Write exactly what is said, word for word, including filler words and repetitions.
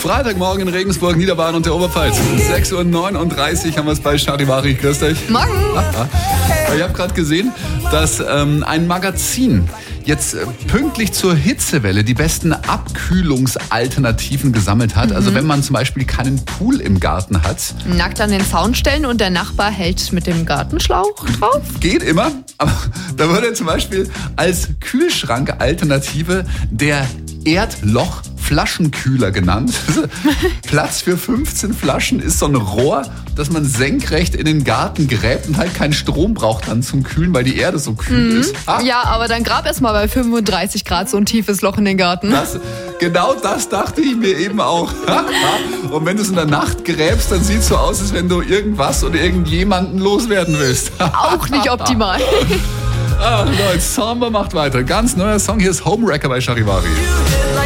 Freitagmorgen in Regensburg, Niederbayern und der Oberpfalz. sechs Uhr neununddreißig haben wir es bei Charivari. Grüß euch. Morgen. Ich habe gerade gesehen, dass ähm, ein Magazin jetzt äh, pünktlich zur Hitzewelle die besten Abkühlungsalternativen gesammelt hat. Mhm. Also wenn man zum Beispiel keinen Pool im Garten hat. Nackt an den Zaun stellen und der Nachbar hält mit dem Gartenschlauch drauf? Geht immer, aber da würde zum Beispiel als Kühlschrank-Alternative der Erdloch-Flaschenkühler genannt. Platz für fünfzehn Flaschen ist so ein Rohr, das man senkrecht in den Garten gräbt und halt keinen Strom braucht dann zum Kühlen, weil die Erde so kühl mhm. ist. Ah. Ja, aber dann grab erst mal bei fünfunddreißig Grad so ein tiefes Loch in den Garten. Das, genau das dachte ich mir eben auch. Und wenn du es in der Nacht gräbst, dann sieht es so aus, als wenn du irgendwas oder irgendjemanden loswerden willst. Auch nicht optimal. Ach Leute, Samba macht weiter. Ganz neuer Song, hier ist Homewrecker bei Charivari.